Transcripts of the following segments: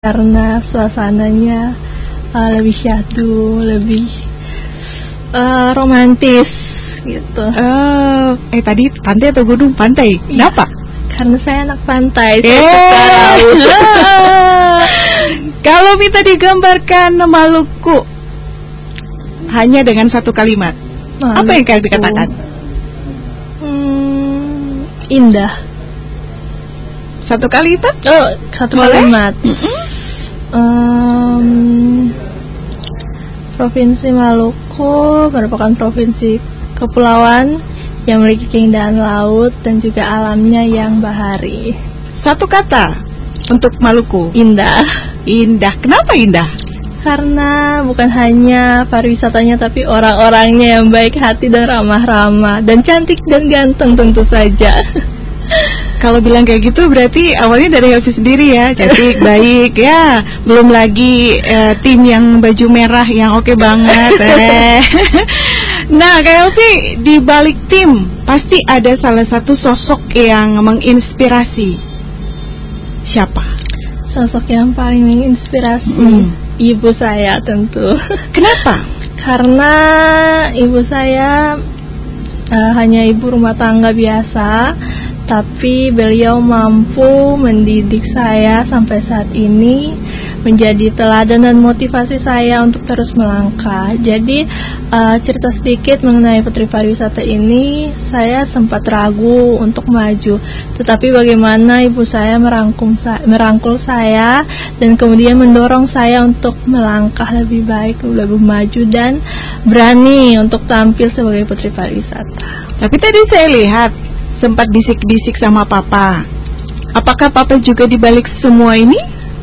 karena suasananya lebih syahdu, lebih romantis gitu. Tadi pantai atau gunung? Pantai. Kenapa? Karena saya anak pantai, saya suka laut. Kalau Mita digambarkan Maluku hanya dengan satu kalimat, apa yang kalian dikatakan? Indah. Satu kali itu? Satu kalimat. Provinsi Maluku merupakan provinsi kepulauan yang memiliki keindahan laut dan juga alamnya yang bahari. Satu kata untuk Maluku. Indah. Indah. Kenapa indah? Karena bukan hanya pariwisatanya, tapi orang-orangnya yang baik hati dan ramah-ramah, dan cantik dan ganteng tentu saja. Kalau bilang kayak gitu berarti awalnya dari Helvi sendiri ya, cantik, baik ya. Belum lagi tim yang baju merah yang oke banget. Nah, Kak Helvi, di balik tim pasti ada salah satu sosok yang menginspirasi. Siapa? Sosok yang paling menginspirasi ibu saya tentu. Kenapa? Karena ibu saya hanya ibu rumah tangga biasa, tapi beliau mampu mendidik saya sampai saat ini, menjadi teladan dan motivasi saya untuk terus melangkah. Jadi cerita sedikit mengenai Putri Pariwisata ini, saya sempat ragu untuk maju, tetapi bagaimana ibu saya merangkul saya dan kemudian mendorong saya untuk melangkah lebih baik, lebih maju dan berani untuk tampil sebagai Putri Pariwisata. Tapi tadi saya lihat sempat bisik-bisik sama Papa. Apakah Papa juga dibalik semua ini?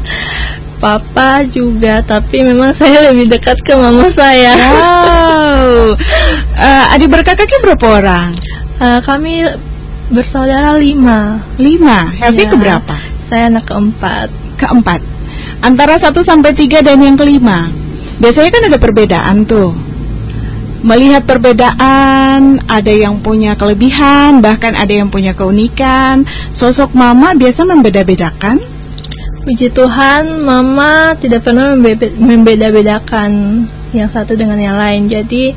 Papa juga, tapi memang saya lebih dekat ke mama saya. Wow. Adik berkakaknya berapa orang? Kami bersaudara 5. Helvi ya. Keberapa? Saya anak keempat. Antara 1 sampai 3 dan yang kelima, biasanya kan ada perbedaan tuh. Melihat perbedaan, ada yang punya kelebihan, bahkan ada yang punya keunikan. Sosok mama biasa membeda-bedakan. Puji Tuhan, mama tidak pernah membeda-bedakan yang satu dengan yang lain. Jadi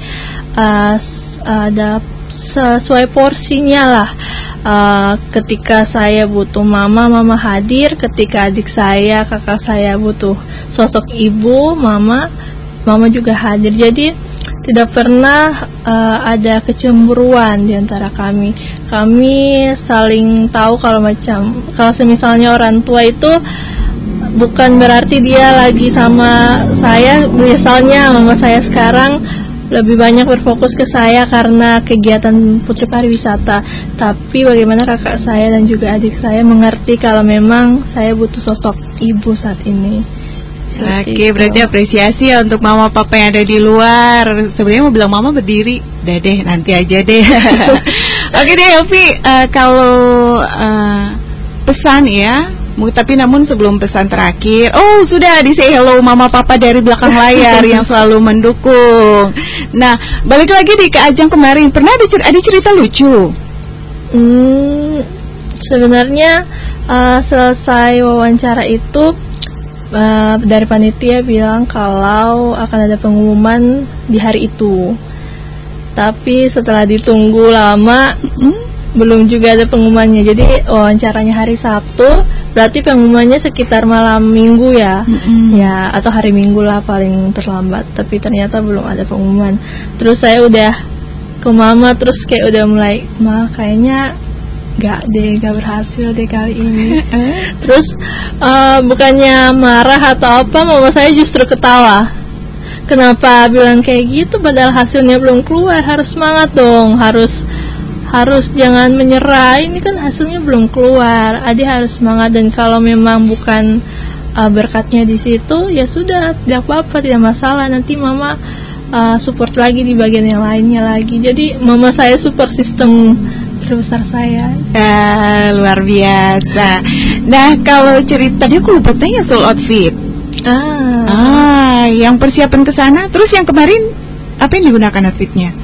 ada sesuai porsinya lah. Ketika saya butuh mama hadir. Ketika adik saya, kakak saya butuh sosok ibu, mama juga hadir. Jadi tidak pernah ada kecemburuan di antara kami. Kami saling tahu kalau misalnya orang tua itu bukan berarti dia lagi sama saya. Misalnya mama saya sekarang lebih banyak berfokus ke saya karena kegiatan Putri Pariwisata, tapi bagaimana kakak saya dan juga adik saya mengerti kalau memang saya butuh sosok ibu saat ini. Oke, berarti apresiasi ya untuk mama papa yang ada di luar. Sebenarnya mau bilang mama berdiri, deh nanti aja deh. Oke deh Helvi, kalau pesan ya, tapi namun sebelum pesan terakhir, sudah di say hello mama papa dari belakang layar yang selalu mendukung. Nah, balik lagi ke ajang kemarin, pernah ada cerita lucu? Sebenarnya selesai wawancara itu, dari panitia bilang kalau akan ada pengumuman di hari itu. Tapi setelah ditunggu lama, belum juga ada pengumumannya. Jadi wawancaranya hari Sabtu, berarti pengumumannya sekitar malam Minggu ya. Ya, atau hari Minggu lah paling terlambat. Tapi ternyata belum ada pengumuman. Terus saya udah ke mama, terus kayak udah mulai, Ma, kayaknya gak berhasil deh kali ini. Terus bukannya marah atau apa, mama saya justru ketawa. Kenapa bilang kayak gitu padahal hasilnya belum keluar? Harus semangat dong, harus jangan menyerah. Ini kan hasilnya belum keluar. Adik harus semangat, dan kalau memang bukan berkatnya di situ, ya sudah, tidak apa-apa, tidak masalah. Nanti mama support lagi di bagian yang lainnya lagi. Jadi mama saya support sistem terbesar saya. Luar biasa. Nah, kalau cerita tadi aku lupa tanya soal outfit. Yang persiapan ke sana. Terus yang kemarin apa yang digunakan outfitnya?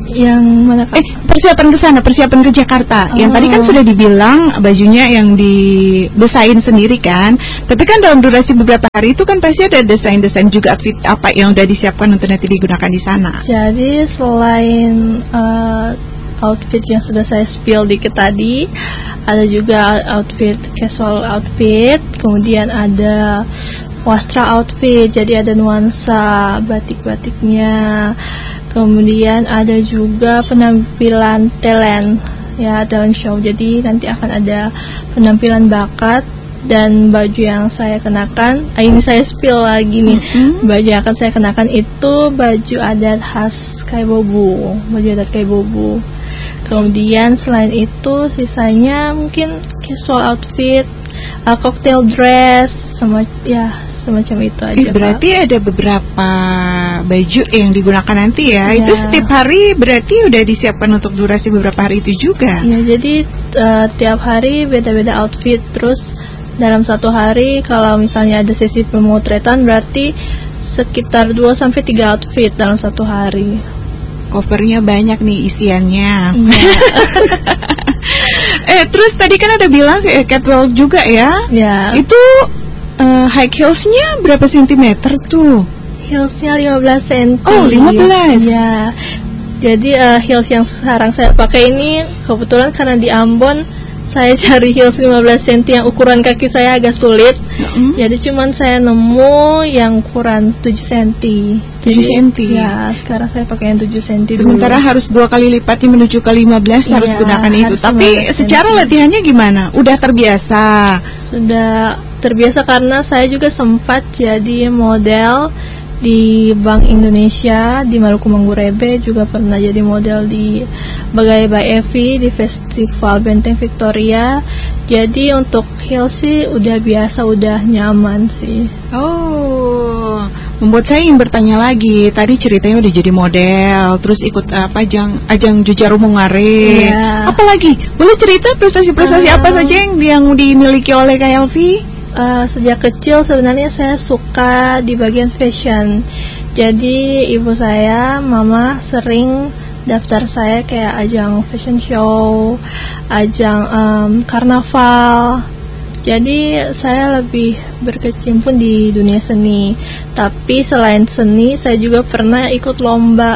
Yang mana Kak? Persiapan ke sana, persiapan ke Jakarta. Yang tadi kan sudah dibilang bajunya yang didesain sendiri kan. Tapi kan dalam durasi beberapa hari itu kan pasti ada desain-desain juga, outfit apa yang udah disiapkan untuk nanti digunakan di sana. Jadi selain outfit yang sudah saya spill dikit tadi, ada juga outfit casual outfit, kemudian ada wastra outfit, jadi ada nuansa batik-batiknya. Kemudian ada juga penampilan talent show. Jadi nanti akan ada penampilan bakat, dan baju yang saya kenakan, ini saya spill lagi nih. Baju yang akan saya kenakan itu baju adat khas Kaibobu, baju adat Kaibobu. Kemudian selain itu sisanya mungkin casual outfit, cocktail dress, semacam itu aja. Berarti ada beberapa baju yang digunakan nanti ya. Itu setiap hari berarti udah disiapkan untuk durasi beberapa hari itu juga. Ya, jadi tiap hari beda-beda outfit. Terus dalam satu hari kalau misalnya ada sesi pemotretan, berarti sekitar 2-3 outfit dalam satu hari. Covernya banyak nih isiannya. Terus tadi kan ada bilang catwalk juga ya. Itu high heelsnya berapa sentimeter tuh? Heelsnya 15 cm. Oh, 15. Ya. Jadi heels yang sekarang saya pakai ini kebetulan karena di Ambon saya cari heels 15 cm yang ukuran kaki saya agak sulit. Jadi cuman saya nemu yang ukuran 7 cm. 7 cm. Ya, sekarang saya pakai yang 7 cm. Sementara harus 2 kali lipatnya menuju ke 15 harus gunakan itu. Tapi secara latihannya gimana? Udah terbiasa? Sudah terbiasa karena saya juga sempat jadi model di Bank Indonesia di Maluku Manggurebe, juga pernah jadi model di Bagai by Evi di Festival Benteng Victoria. Jadi untuk heels sih udah biasa, udah nyaman sih. Oh, membuat saya ingin bertanya lagi. Tadi ceritanya udah jadi model, terus ikut ajang Jujaru Mungare. Apalagi? Boleh cerita prestasi-prestasi apa saja yang dimiliki oleh Kak Elvi? Sejak kecil sebenarnya saya suka di bagian fashion. Jadi ibu saya, mama sering daftar saya kayak ajang fashion show, ajang karnaval. Jadi saya lebih berkecimpung di dunia seni. Tapi selain seni, saya juga pernah ikut lomba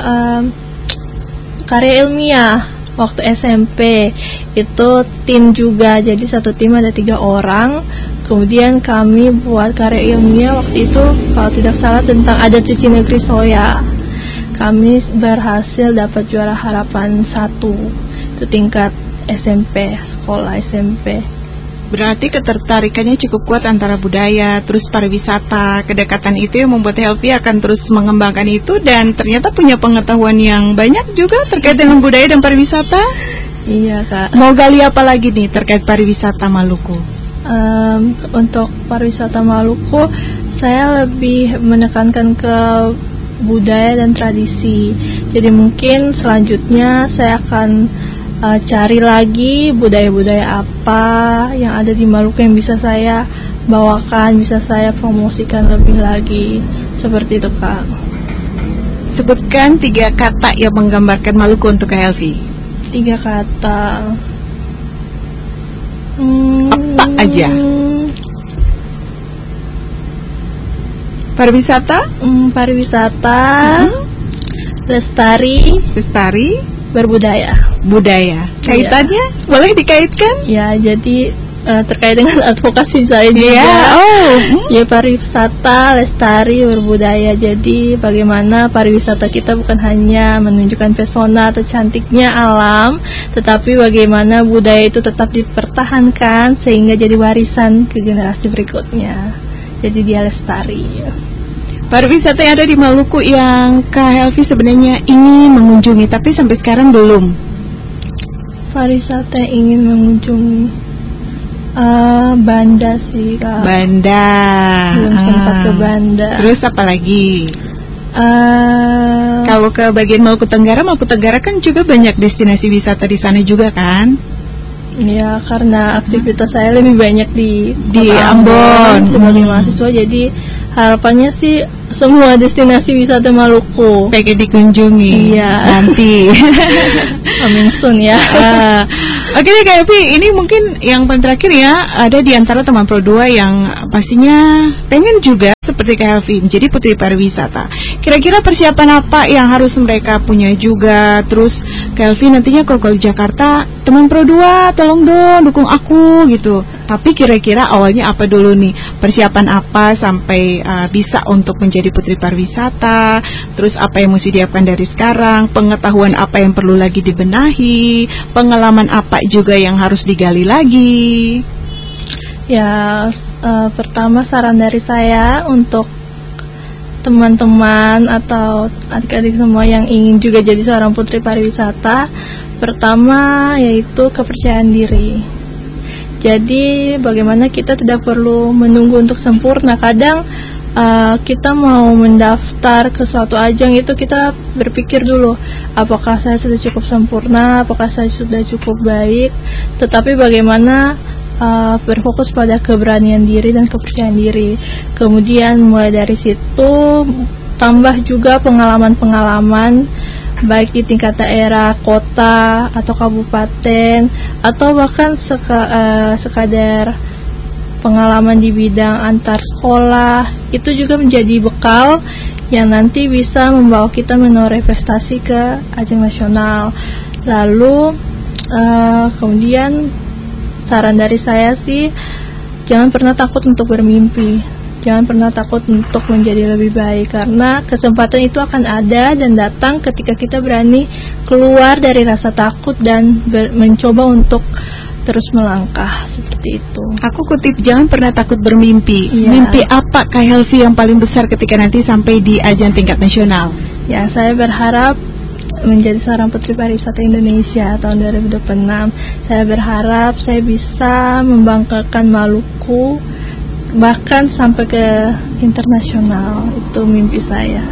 karya ilmiah. Waktu SMP itu tim juga, jadi satu tim ada 3 orang. Kemudian kami buat karya ilmiah waktu itu, kalau tidak salah tentang adat cuci negeri Soya. Kami berhasil dapat juara harapan 1. Itu tingkat SMP, sekolah SMP. Berarti ketertarikannya cukup kuat antara budaya, terus pariwisata. Kedekatan itu yang membuat Helvi akan terus mengembangkan itu, dan ternyata punya pengetahuan yang banyak juga terkait dengan budaya dan pariwisata. Iya Kak. Mau gali apa lagi nih terkait pariwisata Maluku? Untuk pariwisata Maluku, saya lebih menekankan ke budaya dan tradisi. Jadi mungkin selanjutnya saya akan cari lagi budaya-budaya apa yang ada di Maluku yang bisa saya bawakan, bisa saya promosikan lebih lagi. Seperti itu Kak. Sebutkan 3 kata yang menggambarkan Maluku untuk Kak Elvi. 3 kata. Apa aja? Pariwisata? Pariwisata. Lestari. Berbudaya. Budaya. Kaitannya? Boleh dikaitkan? Ya, jadi terkait dengan advokasi saya juga. Ya, pariwisata, lestari, berbudaya. Jadi bagaimana pariwisata kita bukan hanya menunjukkan pesona atau cantiknya alam, tetapi bagaimana budaya itu tetap dipertahankan sehingga jadi warisan ke generasi berikutnya. Jadi dia lestari. Pariwisata yang ada di Maluku yang Kak Helvi sebenarnya ingin mengunjungi tapi sampai sekarang belum. Pariwisata yang ingin mengunjungi Banda sih Kak. Banda. Belum sempat ke Banda. Terus apa lagi? Kalau ke bagian Maluku Tenggara kan juga banyak destinasi wisata di sana juga kan? Ya, karena aktivitas saya lebih banyak di Ambon sebagai mahasiswa, jadi Harapannya sih semua destinasi wisata Maluku pengen dikunjungi. Iya. Nanti. Amin soon ya. Oke deh Kak Elvi, ini mungkin yang paling terakhir ya, ada di antara teman Pro 2 yang pastinya pengen juga seperti Kak Elvi menjadi putri pariwisata. Kira-kira persiapan apa yang harus mereka punya juga? Terus Kak Elvi nantinya kalau Jakarta, teman Pro 2 tolong dong dukung aku gitu. Tapi kira-kira awalnya apa dulu nih? Persiapan apa sampai bisa untuk menjadi putri pariwisata? Terus apa yang mesti diapkan dari sekarang? Pengetahuan apa yang perlu lagi dibenahi? Pengalaman apa juga yang harus digali lagi? Ya, pertama saran dari saya untuk teman-teman atau adik-adik semua yang ingin juga jadi seorang putri pariwisata, pertama yaitu kepercayaan diri. Jadi bagaimana kita tidak perlu menunggu untuk sempurna. Kadang kita mau mendaftar ke suatu ajang itu kita berpikir dulu, apakah saya sudah cukup sempurna, apakah saya sudah cukup baik. Tetapi bagaimana berfokus pada keberanian diri dan kepercayaan diri. Kemudian mulai dari situ tambah juga pengalaman-pengalaman baik di tingkat daerah, kota, atau kabupaten, atau bahkan sekadar pengalaman di bidang antar sekolah. Itu juga menjadi bekal yang nanti bisa membawa kita menoreh prestasi ke ajang nasional. Lalu kemudian saran dari saya sih, jangan pernah takut untuk bermimpi. Jangan pernah takut untuk menjadi lebih baik, karena kesempatan itu akan ada dan datang ketika kita berani keluar dari rasa takut dan mencoba untuk terus melangkah, seperti itu. Aku kutip, jangan pernah takut bermimpi. Iya. Mimpi apa Kak Helvi yang paling besar ketika nanti sampai di ajang tingkat nasional? Ya, saya berharap menjadi seorang putri pariwisata Indonesia tahun 2026. Saya berharap saya bisa membanggakan Maluku bahkan sampai ke internasional. Itu mimpi saya.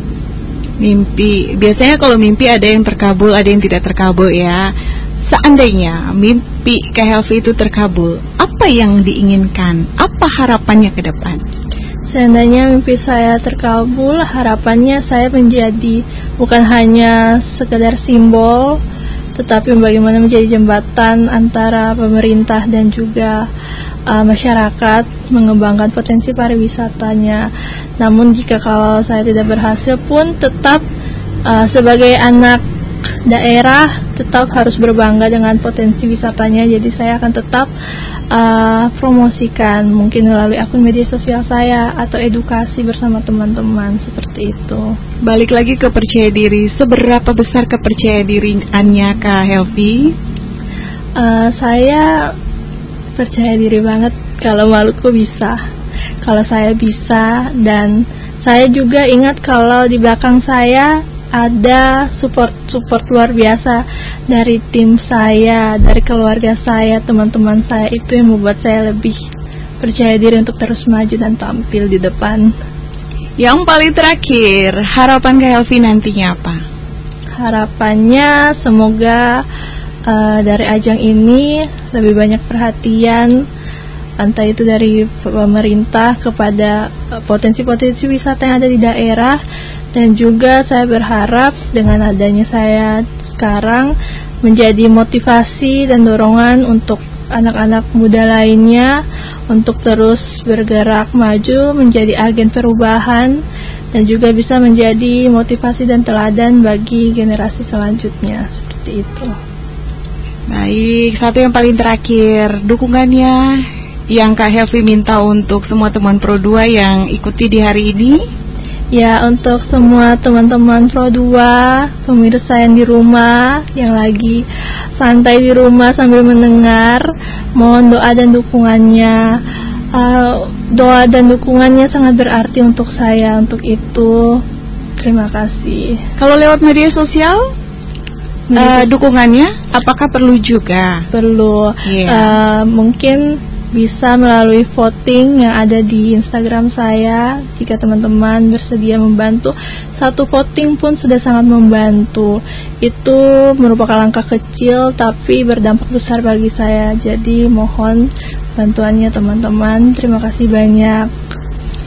Mimpi, biasanya kalau mimpi ada yang terkabul, ada yang tidak terkabul ya. Seandainya mimpi Kak Helvi itu terkabul, apa yang diinginkan? Apa harapannya ke depan? Seandainya mimpi saya terkabul, harapannya saya menjadi bukan hanya sekedar simbol, tetapi bagaimana menjadi jembatan antara pemerintah dan juga masyarakat mengembangkan potensi pariwisatanya. Namun jika kalau saya tidak berhasil pun tetap sebagai anak daerah tetap harus berbangga dengan potensi wisatanya. Jadi saya akan tetap promosikan mungkin melalui akun media sosial saya atau edukasi bersama teman-teman, seperti itu. Balik lagi ke percaya diri, seberapa besar kepercayaan diriannya Kak Helvi? Saya percaya diri banget kalau Maluku bisa, kalau saya bisa, dan saya juga ingat kalau di belakang saya ada support luar biasa dari tim saya, dari keluarga saya, teman-teman saya. Itu yang membuat saya lebih percaya diri untuk terus maju dan tampil di depan. Yang paling terakhir, harapan Kak Helvi nantinya apa? Harapannya semoga dari ajang ini lebih banyak perhatian, entah itu dari pemerintah kepada potensi-potensi wisata yang ada di daerah. Dan juga saya berharap dengan adanya saya sekarang menjadi motivasi dan dorongan untuk anak-anak muda lainnya untuk terus bergerak maju menjadi agen perubahan, dan juga bisa menjadi motivasi dan teladan bagi generasi selanjutnya, seperti itu. Baik, satu yang paling terakhir, dukungannya yang Kak Helvi minta untuk semua teman Pro 2 yang ikuti di hari ini. Ya, untuk semua teman-teman Pro 2, pemirsa yang di rumah, yang lagi santai di rumah sambil mendengar, mohon doa dan dukungannya. Doa dan dukungannya sangat berarti untuk saya. Untuk itu, terima kasih. Kalau lewat media sosial, dukungannya apakah perlu juga? Perlu. Mungkin bisa melalui voting yang ada di Instagram saya. Jika teman-teman bersedia membantu, satu voting pun sudah sangat membantu. Itu merupakan langkah kecil tapi berdampak besar bagi saya. Jadi mohon bantuannya teman-teman. Terima kasih banyak.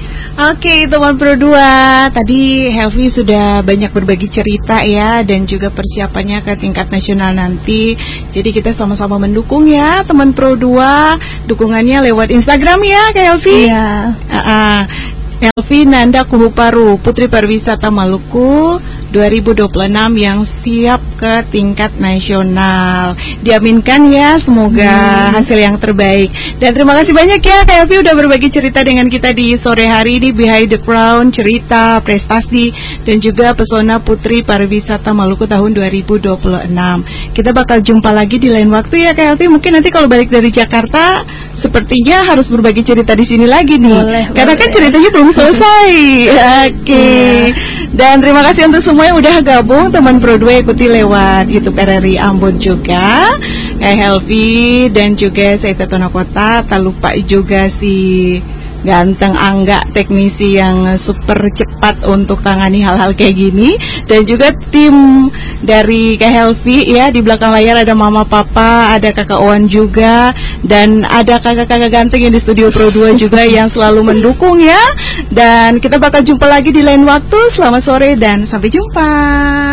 Oke, teman Pro 2, tadi Helvi sudah banyak berbagi cerita ya, dan juga persiapannya ke tingkat nasional nanti. Jadi kita sama-sama mendukung ya teman Pro 2, dukungannya lewat Instagram ya Kak Helvi. Iya. Helvi Nanda Kuhuparu, Putri Pariwisata Maluku 2026 yang siap ke tingkat nasional. Diaminkan ya, semoga hasil yang terbaik. Dan terima kasih banyak ya Kak Helvi udah berbagi cerita dengan kita di sore hari ini, Behind the Crown, cerita, prestasi, dan juga pesona Putri Pariwisata Maluku tahun 2026. Kita bakal jumpa lagi di lain waktu ya Kak Helvi. Mungkin nanti kalau balik dari Jakarta sepertinya harus berbagi cerita di sini lagi nih. Karena kan ceritanya belum selesai. Oke. Dan terima kasih untuk semua yang udah gabung, teman Pro 2 ikuti lewat YouTube RRI Ambon juga, Helvi dan juga saya Tetona Kota. Tak lupa juga si ganteng Angga, teknisi yang super cepat untuk tangani hal-hal kayak gini, dan juga tim dari Kak Helvi ya. Di belakang layar ada Mama Papa, ada Kakak Owan juga, dan ada kakak-kakak ganteng yang di studio Pro 2 juga yang selalu mendukung ya. Dan kita bakal jumpa lagi di lain waktu. Selamat sore dan sampai jumpa.